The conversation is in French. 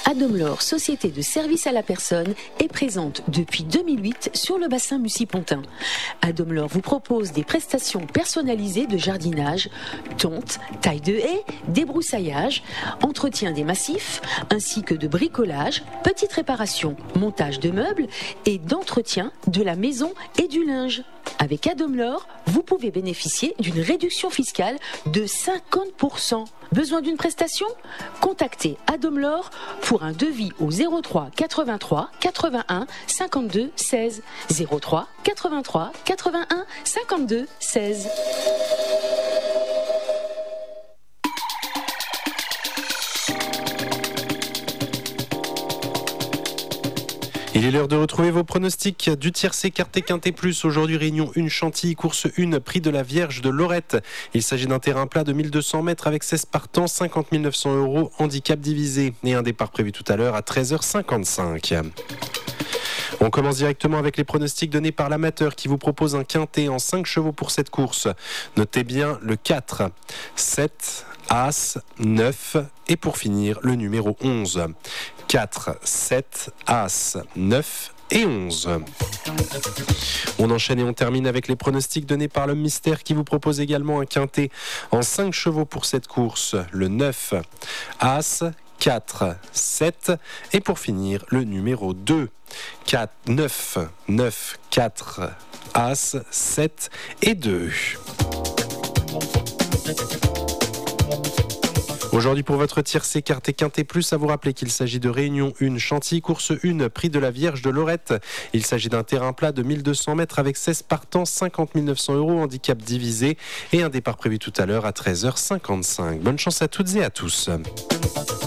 Adomlor, société de service à la personne, est présente depuis 2008 sur le bassin Mussy-Pontin. Adomlor vous propose des prestations personnalisées de jardinage, tonte, taille de haies, débroussaillage, entretien des massifs, ainsi que de bricolage, petites réparations, montage de meubles et d'entretien de la maison et du linge. Avec Adomlor, vous pouvez bénéficier d'une réduction fiscale de 50%. Besoin d'une prestation ? Contactez Adomlor pour un devis au 03 83 81 52 16. 03 83 81 52 16. Il est l'heure de retrouver vos pronostics du tiercé Quarté Quinté Plus. Aujourd'hui, réunion 1 Chantilly, course 1, prix de la Vierge de Lorette. Il s'agit d'un terrain plat de 1200 mètres avec 16 partants, 50 900 €, handicap divisé. Et un départ prévu tout à l'heure à 13h55. On commence directement avec les pronostics donnés par l'amateur qui vous propose un quintet en 5 chevaux pour cette course. Notez bien le 4, 7, As, 9 et pour finir le numéro 11. 4, 7, As, 9 et 11. On enchaîne et on termine avec les pronostics donnés par l'homme mystère qui vous propose également un quintet en 5 chevaux pour cette course. Le 9, As, 4, 7 et pour finir le numéro 2. 4, 9, 9, 4, As, 7 et 2. Aujourd'hui pour votre tiercé Quarté Quinté Plus, à vous rappeler qu'il s'agit de réunion 1 Chantilly, course 1, prix de la Vierge de Lorette. Il s'agit d'un terrain plat de 1200 mètres avec 16 partants, 50 900 €, handicap divisé et un départ prévu tout à l'heure à 13h55. Bonne chance à toutes et à tous.